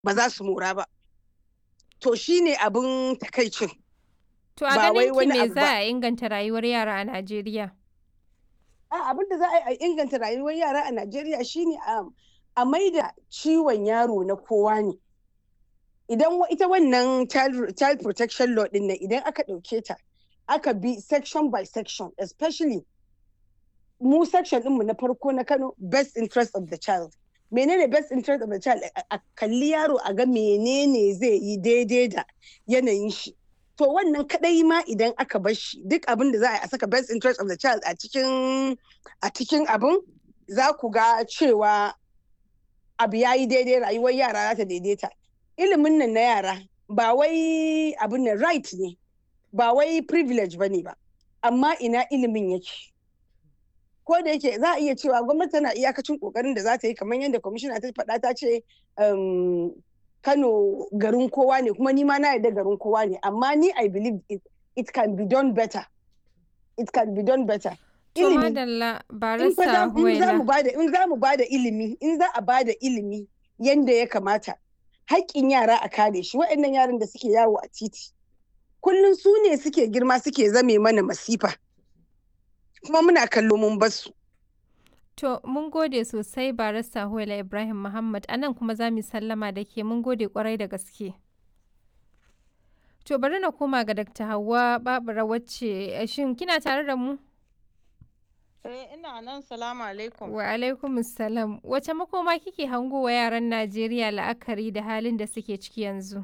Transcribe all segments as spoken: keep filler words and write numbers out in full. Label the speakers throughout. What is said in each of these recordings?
Speaker 1: ba za su mora ba. To shi ne abin takaicin,
Speaker 2: To a
Speaker 1: ba wai
Speaker 2: ganin ki
Speaker 1: wani
Speaker 2: me
Speaker 1: abu
Speaker 2: za
Speaker 1: ba.
Speaker 2: a inganta rayuwar yara a Najeriya?
Speaker 1: A abin da za a yi a inganta rayuwar yara a Najeriya shi ne a a maida ciwon yaro na kowa ne. Idan wa- ita wannan child, child protection law ɗin nan idan aka ɗauke ta, aka bi section by section, especially mu section ɗinmu na farko na Kano, best interest of the child. Menene best interest of the child? A a kalli yaro a ga menene zai yi daidai da yanayin shi. To wannan kadai ma idan aka bar shi, duk abin da za a yi a saka best interest of the child a cikin a cikin abin, za ku ga cewa abu ya yi daidai, rayuwar yara za ta daidaita. Ilimin nan na yara ba wai abin nan right ne, ba wai privilege ba ne ba, amma ina ilimin yake. Ko da yake za a iya cewa gwamnati tana iyakacin kokarin da za ta yi, kamar yadda kwamishina ta faɗa, ta ce um, Kano garin kowa ne, kuma ni ma na yarda garin kowa ne, amma ni I believe it, it can be done better. It can be done better.
Speaker 2: To
Speaker 1: Ilimi,
Speaker 2: madalla
Speaker 1: in fa za
Speaker 2: barista
Speaker 1: in za mu
Speaker 2: Huwaila.
Speaker 1: bada in za mu bada ilimi, in za a bada ilimi yanda ya kamata, haƙƙin yara a kare shi. Waɗannan yaran da suke yawo a titi, kullum su ne suke girma suke zame mana masifa, kuma muna kallo mun bar su.
Speaker 2: To mun gode sosai barista Huwaila Ibrahim Muhammad, a nan kuma za mu yi sallama da ke, mun gode kwarai da gaske. To bari na koma ga Dakta Hauwa Babura, wacce shin kina tare da mu?
Speaker 3: Eh, ina nan, salamu alaikum.
Speaker 2: Wa alaikum salam. Wace makoma kike hango wa yaran Najeriya la'akari da halin da suke ciki yanzu?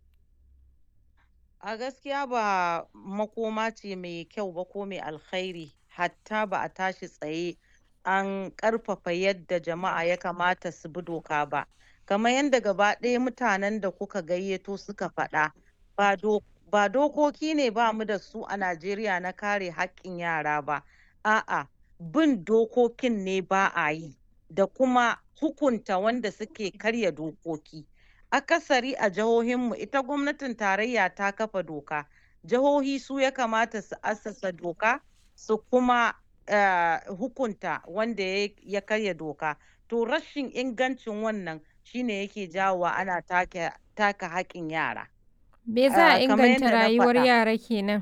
Speaker 3: A gaskiya ba makoma ce mai kyau ba ko mai alkhairi, hatta ba a tashi tsaye an ƙarfafa yadda jama'a ya kamata su bi doka ba. Kamar yadda gaba ɗaya mutanen da kuka gayyato suka faɗa, ba do ba dokoki ne ba mu da su a Najeriya na kare haƙƙin yara ba. A'a, bin dokokin ne ba a yi, da kuma hukunta wanda suke karya dokoki. Akasari a jihohinmu ita gwamnatin tarayya ta kafa doka, jihohi su ya kamata su assasa doka su kuma eh, hukunta wanda ya ya karya doka. To rashin ingancin wannan shine yake jawowa ana take taka haƙƙin yara.
Speaker 2: Me za a
Speaker 3: Ah, kamar
Speaker 2: inganta
Speaker 3: yadda na
Speaker 2: rayuwar
Speaker 3: faɗa,
Speaker 2: yara kenan?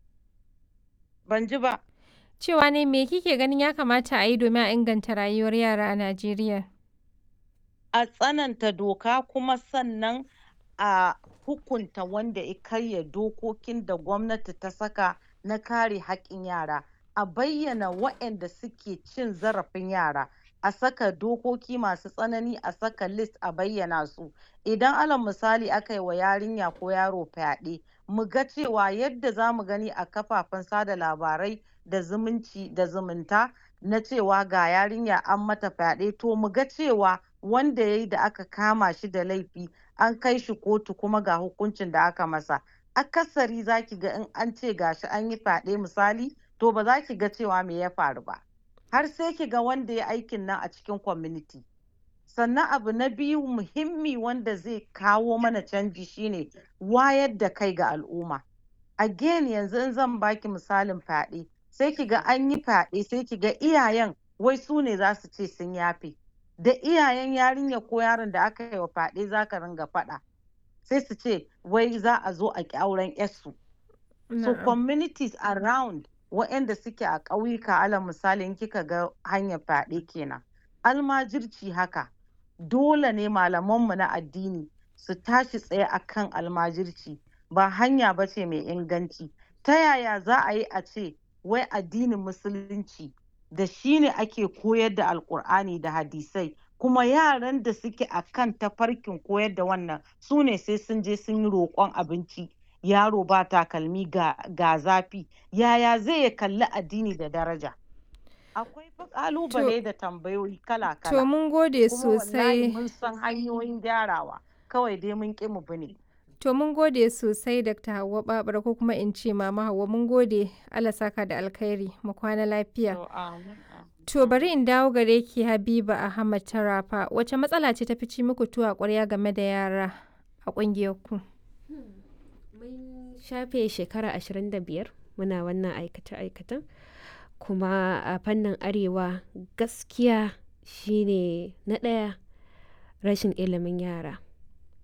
Speaker 3: ban ji ba.
Speaker 2: Cewa ne me kike ganin ya kamata a yi domin a inganta rayuwar yara a Najeriya?
Speaker 3: A tsananta doka, kuma sannan a hukunta wanda ya karya dokokin da gwamnati ta saka na kare haƙƙin yara. A bayyana waɗanda suke cin zarafin yara, a saka dokoki masu tsanani, a saka list a bayyana su. Idan alal misali aka yi wa yarinya ko yaro fyaɗe, mu ga cewa yadda za mu gani a kafafen sada labarai da zumunci da zumunta na cewa ga yarinya an mata fyaɗe, to mu ga cewa wanda ya yi da aka kama shi da laifi an kai shi kotu kuma ga hukuncin da aka masa. Akasari za ki ga in an ce gashi an yi fyaɗe misali, to ba za ki ga cewa me ya faru ba, har sai ki ga wanda ya aikin nan a cikin community. Sannan abu na biyu muhimmi wanda zai kawo mana canji shine wayar da kai ga al'umma. Again, yanzu in zan baki misalin fyaɗe, sai ki ga an yi fyaɗe, sai ki ga iyayen wai su ne za su ce sun yafe, da iyayen yarinya ko yaron da aka yi wa fyaɗe za ka ringa faɗa, sai su ce wai za a zo a ƙi auren yarsu. So
Speaker 2: Na'am.
Speaker 3: communities around waɗanda suke a ƙauyuka, alal misali in kika ga hanyar fyaɗe kenan, almajirci haka, dole ne malamanmu na addini su tashi tsaye akan almajirci, ba hanya ba ce mai inganci. Ta yaya za a yi a ce wai addinin musulunci da shi ne ake koyar da alkur'ani da hadisai, kuma yaran da suke a kan tafarkin koyar da wannan su ne sai sun je sun yi roƙon abinci, yaro ba takalmi ga, ga zafi, yaya zai ya kalli addini da daraja? Akwai fa
Speaker 2: To,
Speaker 3: ƙalubale da tambayoyi
Speaker 2: to
Speaker 3: kala-kala,
Speaker 2: mun gode
Speaker 3: kuma wallahi
Speaker 2: sosai.
Speaker 3: mun san hanyoyin gyarawa, kawai dai mun ƙi mu bi ne.
Speaker 2: To mun gode sosai Dakta Hauwa Babura, ko kuma in ce Mama Hauwa, mun gode. Allah saka da alkhairi, mu kwana lafiya.
Speaker 3: To amin, amin,
Speaker 2: To bari
Speaker 3: amin.
Speaker 2: in dawo gare ki Habiba Ahmad Tarafa. Wace matsala ce ta fi ci muku tuwo a ƙwarya game da yara a ƙungiyarku?
Speaker 4: Mun shafe shekara ashirin da biyar muna wannan aikace-aikacen, kuma a fannin arewa gaskiya shine na ɗaya rashin ilimin yara.